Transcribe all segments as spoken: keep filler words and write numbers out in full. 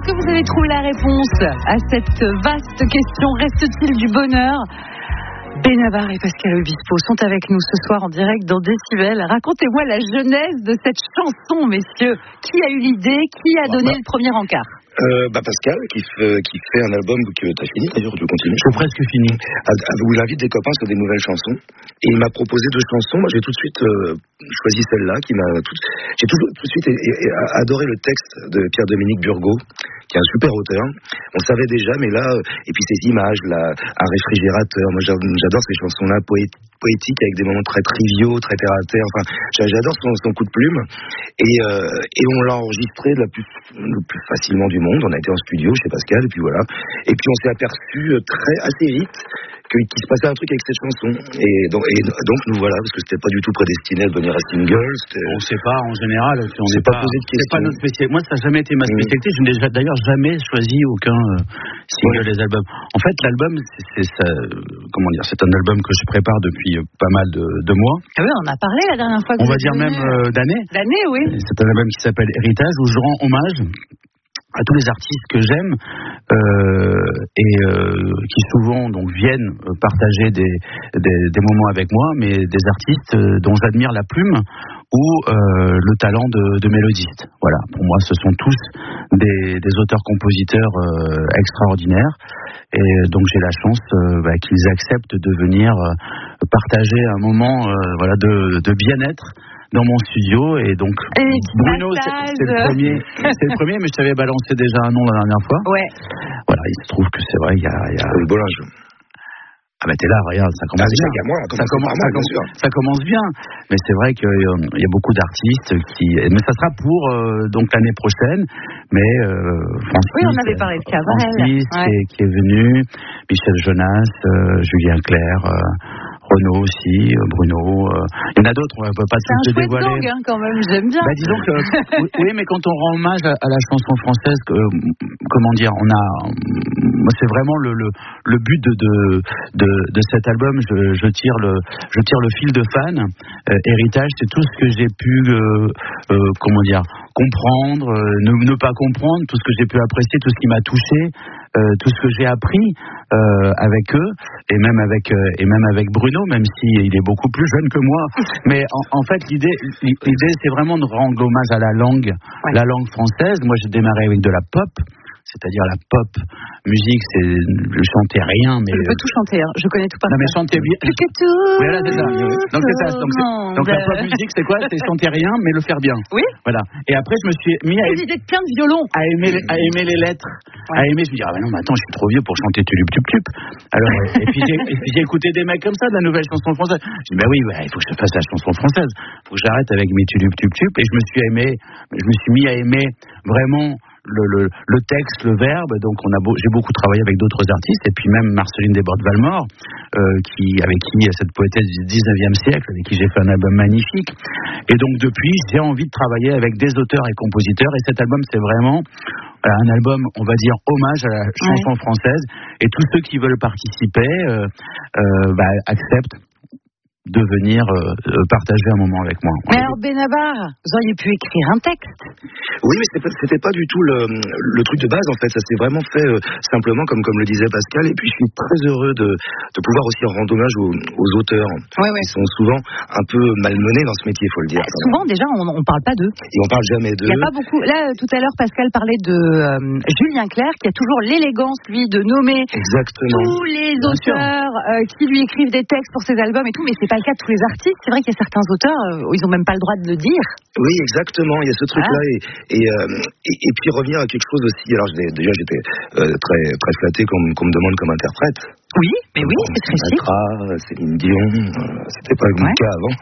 est-ce que vous avez trouvé la réponse à cette vaste question? Reste-t-il du bonheur? Benabar et Pascal Obispo sont avec nous ce soir en direct dans Décibel. Racontez-moi la genèse de cette chanson, messieurs. Qui a eu l'idée? Qui a donné le premier encart? Euh, bah Pascal qui fait, qui fait un album que t'as fini d'ailleurs, tu continues. C'est presque fini. Où il invite des copains sur des nouvelles chansons. Et il m'a proposé deux chansons. Moi j'ai tout de suite euh, choisi celle-là qui m'a tout... J'ai toujours tout de suite et, et, et, adoré le texte de Pierre-Dominique Burgot, qui est un super auteur. On savait déjà, mais là, euh, et puis ces images, là, un réfrigérateur. Moi j'adore ces chansons-là, poé- poétiques avec des moments très triviaux, très terre à terre. Enfin, j'adore son, son coup de plume. Et, euh, et on l'a enregistré de la plus, le plus facilement du monde. On a été en studio chez Pascal, et puis voilà. Et puis on s'est aperçu très assez vite qu'il se passait un truc avec cette chanson. Et donc, et donc nous voilà, parce que c'était pas du tout prédestiné à devenir un single. On ne sait pas en général. Si on n'est pas, pas posé de questions. C'est pas notre spécialité. Moi, ça n'a jamais été ma spécialité. Mmh. Je n'ai d'ailleurs jamais choisi aucun euh, single ouais. des albums. En fait, l'album, c'est, c'est ça, comment dire, c'est un album que je prépare depuis euh, pas mal de, de mois. Ah oui, on en a parlé la dernière fois. Que on va dire même euh, d'années. D'années, oui. C'est un album qui s'appelle Héritage, où je rends hommage à tous les artistes que j'aime euh, et euh, qui souvent donc viennent partager des, des, des moments avec moi, mais des artistes dont j'admire la plume ou euh, le talent de, de mélodiste. Voilà, pour moi, ce sont tous des, des auteurs-compositeurs euh, extraordinaires, et donc j'ai la chance euh, bah, qu'ils acceptent de venir euh, partager un moment euh, voilà de, de bien-être dans mon studio. Et donc et Bruno c'est, c'est le premier c'est le premier mais je t'avais balancé déjà un nom la dernière fois. Ouais. Voilà, il se trouve que c'est vrai, il y a, il y a... le Bollinge. Ah bah t'es là, regarde, ça commence ah, bien. Moi, ça, commence, moi, ça, commence, ça commence bien. Mais c'est vrai qu'il euh, y a beaucoup d'artistes qui... Mais ça sera pour euh, donc l'année prochaine. Mais euh, Francis... Oui, on avait parlé de Cabrel. Francis ouais. qui, est, qui est venu, Michel Jonas, euh, Julien Clerc... Euh, Renaud aussi, Bruno, euh, il y en a d'autres, on ne peut pas tous les dévoiler. C'est un chouette gang, hein, quand même, j'aime bien. Bah, disons que, oui, oui, mais quand on rend hommage à, à la chanson française, euh, comment dire, on a, c'est vraiment le, le, le but de, de, de, de cet album. Je, je tire le, je tire le fil de fan. Euh, Héritage, c'est tout ce que j'ai pu, euh, euh, comment dire, comprendre, euh, ne, ne pas comprendre, tout ce que j'ai pu apprécier, tout ce qui m'a touché. Euh, tout ce que j'ai appris euh, avec eux et même avec euh, et même avec Bruno, même si il est beaucoup plus jeune que moi. Mais en, en fait, l'idée l'idée c'est vraiment de rendre hommage à la langue, ouais. la langue française. Moi, j'ai démarré avec de la pop. C'est-à-dire la pop musique, c'est je chantais rien, mais je peux tout chanter, hein. Je connais tout par non mais chanter bien. Plus que tout. Voilà, c'est ça. Donc c'est ça. Donc, c'est, donc la pop musique, c'est quoi? C'est chanter rien, mais le faire bien. Oui. Voilà. Et après, je me suis mis à aimer plein de violons, à aimer les, à aimer les lettres, ouais. à aimer. Je me dis ah ben non, mais attends, je suis trop vieux pour chanter tulup tup tup. Alors et puis j'ai et puis j'ai écouté des mecs comme ça de la nouvelle chanson française. Je dis bah oui, bah, il faut que je fasse la chanson française. Il faut que j'arrête avec mes tulup tup tup. Et je me suis aimé, je me suis mis à aimer vraiment. Le, le, le texte, le verbe, donc on a beau, j'ai beaucoup travaillé avec d'autres artistes, et puis même Marceline Desbordes-Valmore, euh, qui, avec qui, cette poétesse du dix-neuvième siècle, avec qui j'ai fait un album magnifique. Et donc depuis, j'ai envie de travailler avec des auteurs et compositeurs, et cet album, c'est vraiment un album, on va dire, hommage à la chanson ouais. française, et tous ceux qui veulent participer euh, euh, bah, acceptent de venir euh, partager un moment avec moi. Mais alors Benabar, vous auriez pu écrire un texte. Oui, mais c'était pas, c'était pas du tout le, le truc de base en fait. Ça s'est vraiment fait euh, simplement comme comme le disait Pascal. Et puis je suis très heureux de, de pouvoir aussi rendre hommage aux, aux auteurs. Ouais, ouais. Ils sont souvent un peu malmenés dans ce métier, il faut le dire. Bah, souvent déjà, on, on parle pas d'eux. Et on parle jamais d'eux. Il y a pas beaucoup. Là, tout à l'heure, Pascal parlait de euh, Julien Clerc, qui a toujours l'élégance lui de nommer Exactement. tous les Bien auteurs euh, qui lui écrivent des textes pour ses albums et tout, mais c'est pas le cas de tous les artistes. C'est vrai qu'il y a certains auteurs euh, où ils ont même pas le droit de le dire. Oui, exactement. Il y a ce truc-là ah. et, et, euh, et et puis revenir à quelque chose aussi. Alors déjà, j'étais euh, très très flatté qu'on, qu'on me demande comme interprète. Oui, mais oui, c'est très chic. Céline Dion, euh, c'était pas mon ouais. cas avant.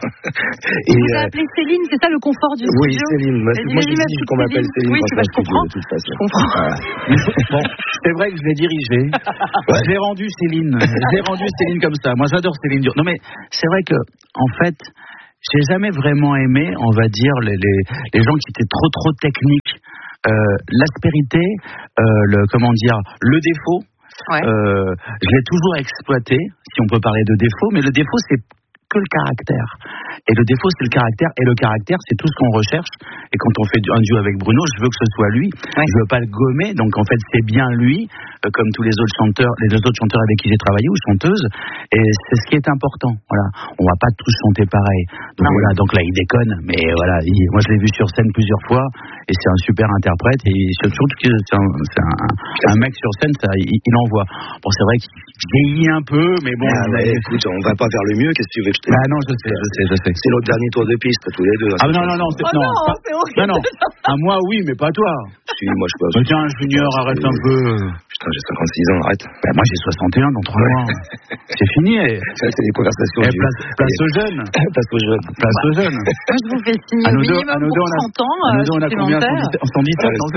Et vous euh, appelez Céline, c'est ça le confort du oui, studio? Oui, Céline. Moi, moi je dis qu'on m'appelle Céline. Oui, tu vas, je comprends. De toute façon. Je comprends. Voilà. Bon, c'est vrai que je l'ai dirigé. Ouais. J'ai rendu Céline. J'ai rendu Céline comme ça. Moi, j'adore Céline Dion. Non, mais c'est vrai que, en fait, j'ai jamais vraiment aimé, on va dire, les, les, les gens qui étaient trop, trop techniques. Euh, l'aspérité, euh, le, comment dire, le défaut. Ouais. Euh, je l'ai toujours exploité, si on peut parler de défaut, mais le défaut, c'est que le caractère. Et le défaut, c'est le caractère. Et le caractère, c'est tout ce qu'on recherche. Et quand on fait un duo avec Bruno, je veux que ce soit lui. Ouais. Je veux pas le gommer. Donc, en fait, c'est bien lui, euh, comme tous les autres chanteurs, les deux autres chanteurs avec qui j'ai travaillé ou chanteuses. Et c'est ce qui est important. Voilà. On va pas tous chanter pareil. Donc, non. Voilà. Donc là, il déconne. Mais voilà. Il, moi, je l'ai vu sur scène plusieurs fois. Et c'est un super interprète. Et surtout que c'est un, c'est un, un mec sur scène, ça, il, il envoie. Bon, c'est vrai qu'il vieillit un peu, mais bon. Ah ouais, écoute, on va pas vers le mieux. Qu'est-ce que tu veux que je te dise? Ah non, je sais, je sais, je sais. C'est notre dernier tour de piste, tous les deux. Ah non, non, non, c'est, oh non, non, pas, c'est horrible. Non, non. À moi, oui, mais pas toi. Si, moi, je peux. Bah, tiens, Junior, arrête un peu. Putain, j'ai cinquante-six ans, arrête. Bah, moi, j'ai soixante et un dans trois ouais. mois. C'est fini. Et... Ça, c'est des conversations. Et place, place aux jeunes. Place aux jeunes. Place aux jeunes. Moi, je vous fais signe au minimum pour trente ans. À nous deux, on a combien? cent dix-sept ans.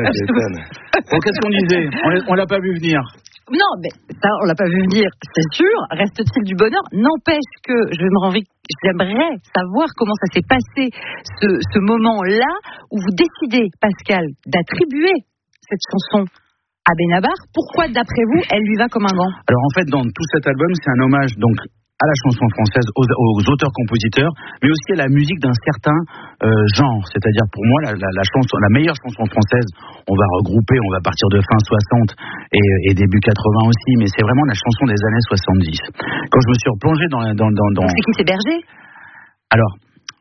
Bon, qu'est-ce qu'on disait? On l'a pas vu venir. Non, mais ça, on l'a pas vu venir, c'est sûr. Reste-t-il du bonheur? N'empêche que je me envie, j'aimerais savoir comment ça s'est passé, ce, ce moment-là où vous décidez, Pascal, d'attribuer cette chanson à Benabar. Pourquoi, d'après vous, elle lui va comme un gant? Alors, en fait, dans tout cet album, c'est un hommage, donc, à la chanson française, aux, aux auteurs-compositeurs, mais aussi à la musique d'un certain euh, genre. C'est-à-dire, pour moi, la, la, la, chanson, la meilleure chanson française, on va regrouper, on va partir de fin soixante et, et début quatre-vingts aussi, mais c'est vraiment la chanson des années soixante-dix. Quand je me suis replongé dans... dans, dans, dans... C'est qui, c'est Berger? Alors...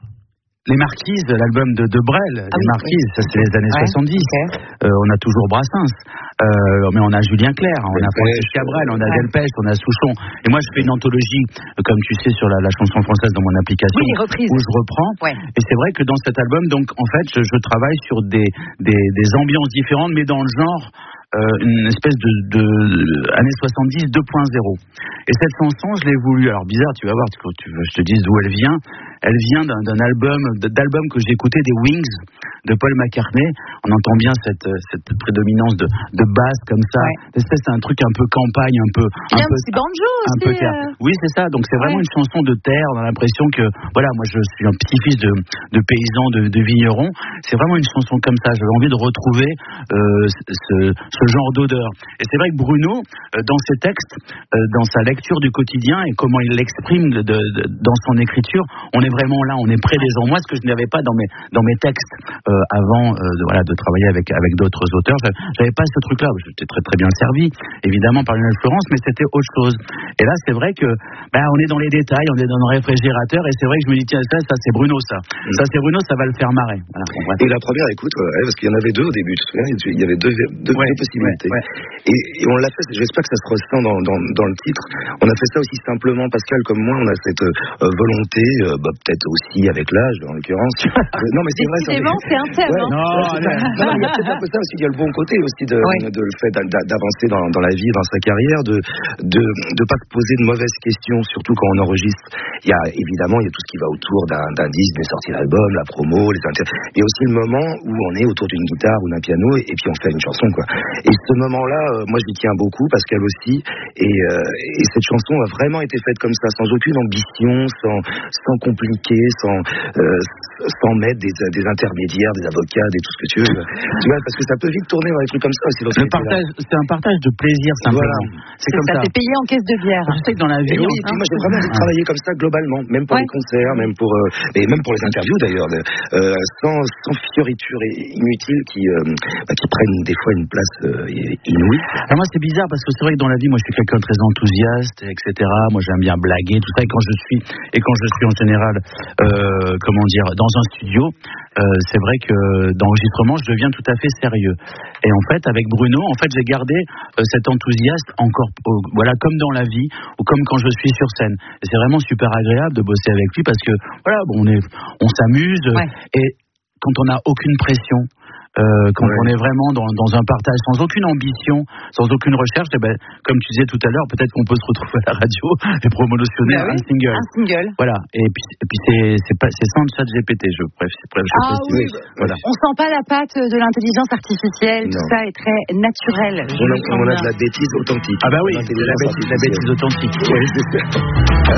Les Marquises, l'album de, de Brel, ah, Les oui, Marquises, oui. Ça c'est les années ouais, soixante-dix. Okay. Euh, on a toujours Brassens, euh, mais on a Julien Clerc, on a Francis Cabrel, on a ouais. Delpech, on a Souchon. Et moi je fais une anthologie, euh, comme tu sais, sur la, la chanson française dans mon application, oui, où je reprends. Ouais. Et c'est vrai que dans cet album, donc en fait, je, je travaille sur des, des, des ambiances différentes, mais dans le genre. Euh, une espèce de, de, de années soixante-dix deux point zéro. Et cette chanson, je l'ai voulu. Alors bizarre, tu vas voir, tu, tu, je te dis d'où elle vient. Elle vient d'un, d'un album, d'album que j'ai écouté, des Wings de Paul McCartney. On entend bien cette, cette prédominance de, de basse comme ça. Ouais. Espèce d'un truc un peu campagne, un peu, un peu, c'est banjo un aussi, peu terre. Euh... Oui, c'est ça. Donc c'est vraiment ouais. une chanson de terre. On a l'impression que, voilà, moi je suis un petit-fils de, de paysan, de, de vigneron. C'est vraiment une chanson comme ça. J'avais envie de retrouver euh, ce, ce genre d'odeur. Et c'est vrai que Bruno, euh, dans ses textes, euh, dans sa lecture du quotidien et comment il l'exprime de, de, de, dans son écriture, on est vraiment là, on est près des gens. Moi, ce que je n'avais pas dans mes, dans mes textes euh, avant euh, de, voilà, de travailler avec, avec d'autres auteurs, j'avais pas ce truc-là. J'étais très très bien servi, évidemment, par Lionel Florence, mais c'était autre chose. Et là, c'est vrai que bah, on est dans les détails, on est dans le réfrigérateur, et c'est vrai que je me dis, tiens, ça, ça c'est Bruno, ça. Mmh. Ça, c'est Bruno, ça va le faire marrer. Voilà, bon, et la première, écoute, ouais, parce qu'il y en avait deux au début, il y avait deux, deux, ouais, deux possibilités. Ouais, ouais. Et, et on l'a fait, j'espère que ça se ressent dans, dans, dans le titre. On a fait ça aussi simplement, Pascal, comme moi, on a cette euh, volonté, euh, bah, peut-être aussi avec l'âge, en l'occurrence. euh, non, mais c'est vrai. Décidément, c'est un thème. Ouais, non, ouais, non, non, il y a peut-être un peu ça aussi. Il y a le bon côté aussi de, ouais. de le fait d'avancer dans, dans la vie, dans sa carrière, de de de pas se poser de mauvaises questions, surtout quand on enregistre. Il y a évidemment, il y a tout ce qui va autour d'un, d'un disque, des sorties d'album, la promo, les inter... Il y a aussi le moment où on est autour d'une guitare ou d'un piano et, et puis on fait une chanson, quoi. Et ce moment-là, euh, moi, je lui tiens beaucoup, Pascal aussi. Et, euh, et cette chanson a vraiment été faite comme ça, sans aucune ambition, sans sans compliquer, sans euh, sans mettre des, des intermédiaires, des avocats, des tout ce que tu veux. Tu vois, parce que ça peut vite tourner dans des trucs comme ça aussi. Le partage, c'est un partage de plaisir, simplement. Voilà. C'est, c'est comme ça. Ça t'est payé en caisse de bière. Je sais que dans la vie, et oui, hein, moi j'ai vraiment envie de travailler comme ça globalement, même pour ouais. les concerts, même pour euh, et même pour les interviews d'ailleurs, de, euh, sans sans fioritures inutiles qui euh, bah, qui prennent des fois une place euh, inouïe. Alors moi c'est bizarre parce que c'est vrai que dans la vie, moi je suis quelqu'un de très enthousiaste, et cetera. Moi j'aime bien blaguer, tout ça. Et quand je suis et quand je suis en général, euh, comment dire, dans un studio, euh, c'est vrai que d'enregistrement, je deviens tout à fait sérieux. Et en fait, avec Bruno, en fait, j'ai gardé euh, cet enthousiasme encore, euh, voilà, comme dans la vie ou comme quand je suis sur scène. Et c'est vraiment super agréable de bosser avec lui parce que voilà, bon, on est, on s'amuse ouais. et quand on n'a aucune pression. Euh, quand ouais. on est vraiment dans, dans un partage sans aucune ambition, sans aucune recherche, et ben, comme tu disais tout à l'heure, peut-être qu'on peut se retrouver à la radio et promotionner bah oui, un single. Un single. Voilà. Et puis, et puis c'est, c'est, pas, c'est sans le chat G P T, je préfère. Je ah oui. Voilà. On sent pas la patte de l'intelligence artificielle, non. Tout ça est très naturel. On a, on a de la bêtise authentique. Ah bah oui, la bêtise, la bêtise authentique. Oui, c'est ça.